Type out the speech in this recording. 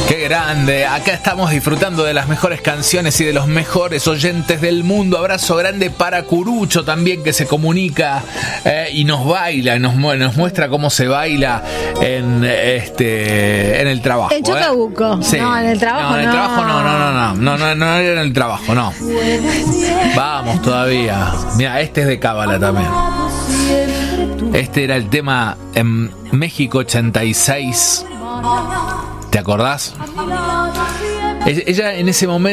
Qué grande, acá estamos disfrutando de las mejores canciones y de los mejores oyentes del mundo. Abrazo grande para Curucho también, que se comunica y nos baila, nos muestra cómo se baila en el trabajo. En Chocabuco. Sí. No, en el trabajo no. En el trabajo no era en el trabajo, no. Vamos todavía. Mira, este es de Cábala también. Este era el tema en México 86. ¿Te acordás? Ella en ese momento